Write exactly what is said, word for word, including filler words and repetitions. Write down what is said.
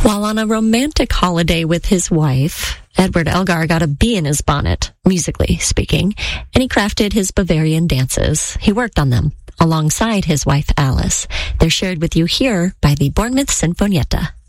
While on a romantic holiday with his wife, Edward Elgar got a bee in his bonnet, musically speaking, and he crafted his Bavarian dances. He worked on them alongside his wife Alice. They're shared with you here by the Bournemouth Sinfonietta.